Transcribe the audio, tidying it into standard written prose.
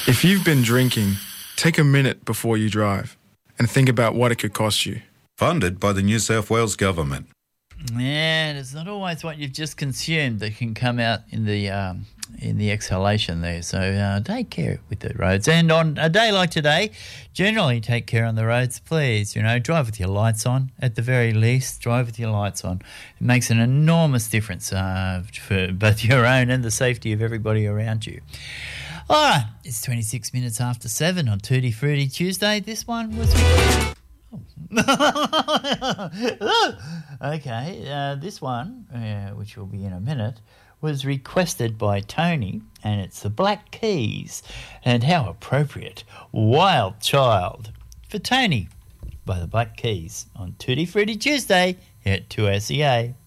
If you've been drinking, take a minute before you drive and think about what it could cost you. Funded by the New South Wales Government. Yeah, it's not always what you've just consumed that can come out in the exhalation there. So take care with the roads. And on a day like today, generally take care on the roads, please. You know, drive with your lights on. At the very least, drive with your lights on. It makes an enormous difference for both your own and the safety of everybody around you. All right, it's 26 minutes after 7 on Tutti Frutti Tuesday. This one was... Okay, this one, which will be in a minute, was requested by Tony, and it's the Black Keys. And how appropriate, Wild Child, for Tony by the Black Keys on Tutti Frutti Tuesday here at 2SEA.